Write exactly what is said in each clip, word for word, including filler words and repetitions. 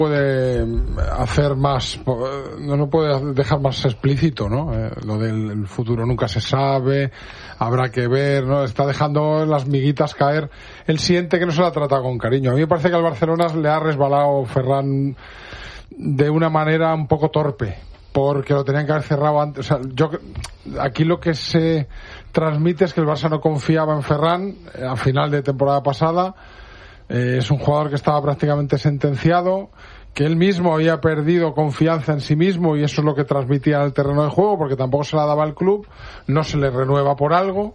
puede hacer más, no lo puede dejar más explícito, ¿no? Eh, lo del futuro nunca se sabe, habrá que ver, ¿no? Está dejando las miguitas caer. Él siente que no se la trata con cariño. A mí me parece que al Barcelona le ha resbalado Ferran de una manera un poco torpe, porque lo tenían que haber cerrado antes. O sea, yo, aquí lo que se transmite es que el Barça no confiaba en Ferran eh, a final de temporada pasada. Eh, es un jugador que estaba prácticamente sentenciado, que él mismo había perdido confianza en sí mismo, y eso es lo que transmitía en el terreno de juego, porque tampoco se la daba el club, no se le renueva por algo,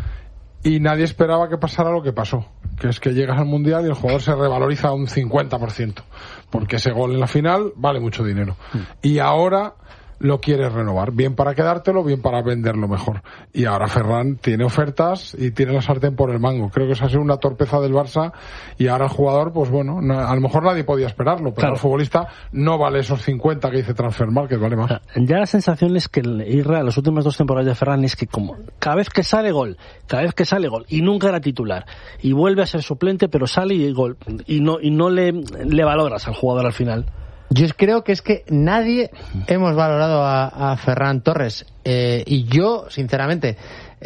y nadie esperaba que pasara lo que pasó, que es que llegas al Mundial y el jugador se revaloriza un cincuenta por ciento, porque ese gol en la final vale mucho dinero. Y ahora lo quieres renovar, bien para quedártelo, bien para venderlo mejor. Y ahora Ferran tiene ofertas y tiene la sartén por el mango. Creo que esa ha sido una torpeza del Barça, y ahora el jugador, pues bueno, no, a lo mejor nadie podía esperarlo, pero claro, el futbolista no vale esos cincuenta que dice Transfermarkt, vale más. Ya la sensación es que Irra, las últimas dos temporadas de Ferran, es que como cada vez que sale gol, cada vez que sale gol, y nunca era titular, y vuelve a ser suplente, pero sale y gol, y no, y no le, le valoras al jugador al final. Yo creo que es que nadie hemos valorado a, a Ferran Torres, eh, y yo, sinceramente,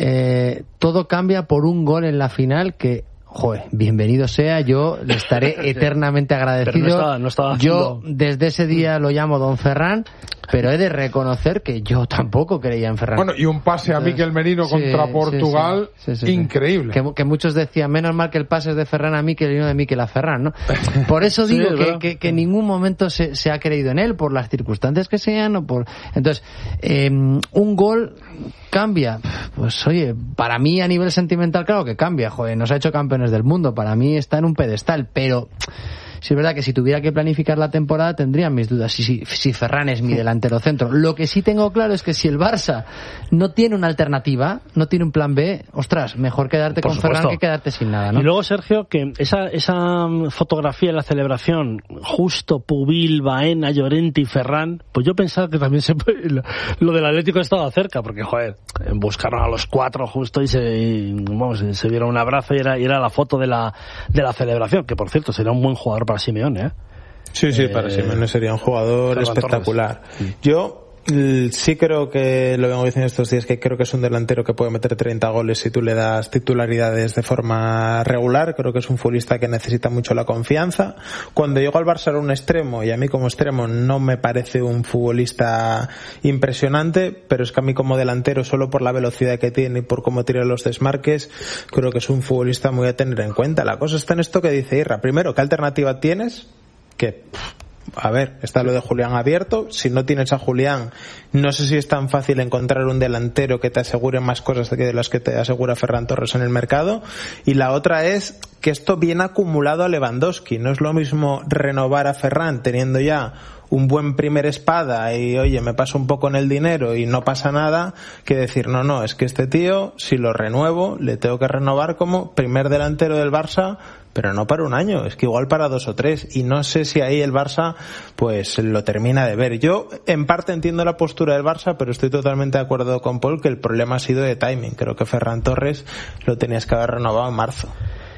eh, todo cambia por un gol en la final que, joder, bienvenido sea, yo le estaré eternamente agradecido. No estaba, no estaba yo desde ese día lo llamo Don Ferran, pero he de reconocer que yo tampoco creía en Ferran. Bueno, y un pase Entonces, a Mikel Merino sí, contra Portugal, sí, sí, sí, sí, increíble. Que, que muchos decían, menos mal que el pase es de Ferran a Mikel y no de Mikel a Ferran, ¿no? Por eso sí, digo que, que, que en ningún momento se, se ha creído en él, por las circunstancias que sean, o por... Entonces, eh, un gol cambia. Pues oye, para mí a nivel sentimental, claro que cambia, joder, nos ha hecho campeones del mundo, para mí está en un pedestal, pero... Sí, es verdad que si tuviera que planificar la temporada tendría mis dudas si, si, si Ferran es mi delantero centro. Lo que sí tengo claro es que si el Barça no tiene una alternativa, no tiene un plan B, ostras, mejor quedarte Por con supuesto. Ferran que quedarte sin nada, ¿no? Y luego, Sergio, que esa, esa fotografía de la celebración, justo Pubil, Baena, Llorente y Ferran, pues yo pensaba que también se puede, lo del Atlético estaba cerca, porque, joder, buscaron a los cuatro justo y se, y, vamos, se dieron un abrazo y era, y era la foto de la, de la celebración, que por cierto sería un buen jugador para Simeone, ¿eh? Sí, sí, eh, para Simeone sería un jugador Ferran espectacular. Torres. Yo sí creo que, lo vengo diciendo estos días, que creo que es un delantero que puede meter treinta goles si tú le das titularidades de forma regular. Creo que es un futbolista que necesita mucho la confianza. Cuando llegó al Barça era un extremo, y a mí como extremo no me parece un futbolista impresionante, pero es que a mí como delantero, solo por la velocidad que tiene y por cómo tira los desmarques, creo que es un futbolista muy a tener en cuenta. La cosa está en esto que dice Irra. Primero, ¿qué alternativa tienes? Que... A ver, está lo de Julián abierto. Si no tienes a Julián, no sé si es tan fácil encontrar un delantero que te asegure más cosas que de las que te asegura Ferran Torres en el mercado. Y la otra es que esto viene acumulado a Lewandowski. No es lo mismo renovar a Ferran teniendo ya un buen primer espada y, oye, me paso un poco en el dinero y no pasa nada, que decir, no, no, es que este tío, si lo renuevo, le tengo que renovar como primer delantero del Barça, pero no para un año, es que igual para dos o tres, y no sé si ahí el Barça pues lo termina de ver. Yo en parte entiendo la postura del Barça, pero estoy totalmente de acuerdo con Paul que el problema ha sido de timing. Creo que Ferran Torres lo tenías que haber renovado en marzo.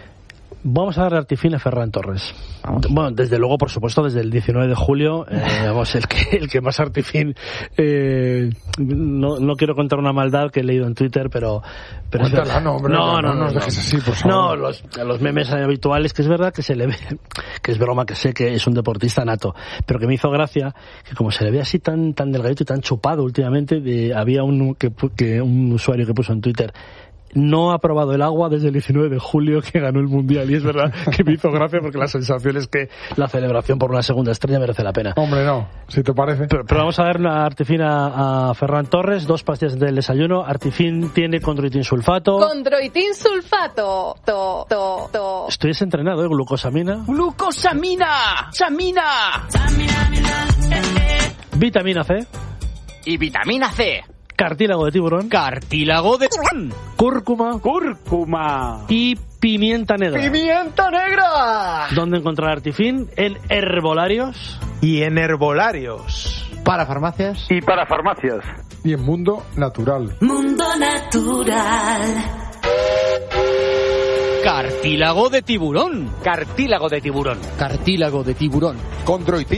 Vamos a darle artifín a Ferran Torres. Vamos. Bueno, desde luego, por supuesto, desde el diecinueve de julio, eh, vamos, el que, el que más artifín, eh, no, no quiero contar una maldad que he leído en Twitter, pero... pero Cuéntala, es, no, hombre, no, no, no, no nos dejes así, por favor. No, los, los memes habituales, que es verdad que se le ve, que es broma, que sé que es un deportista nato, pero que me hizo gracia, que como se le ve así tan, tan delgadito y tan chupado últimamente, de, había un, que, que, un usuario que puso en Twitter, no ha probado el agua desde el diecinueve de julio que ganó el Mundial, y es verdad que me hizo gracia porque la sensación es que la celebración por una segunda estrella merece la pena. Hombre, no, si te parece. Pero, pero vamos a dar una Artifin a, a Ferran Torres, dos pastillas del desayuno. Artifin tiene condroitin sulfato. Condroitin sulfato. To, to, to. Estoy desentrenado, ¿eh? Glucosamina. ¡Glucosamina! ¡Samina! Vitamina C. Y vitamina C. Cartílago de tiburón. Cartílago de tiburón. Cúrcuma. Cúrcuma. Y pimienta negra. ¡Pimienta negra! ¿Dónde encontrar Artifin? En herbolarios. Y en herbolarios. Para farmacias. Y para farmacias. Y en Mundo Natural. Mundo Natural. Cartílago de tiburón. Cartílago de tiburón. Cartílago de tiburón. Chondroitín.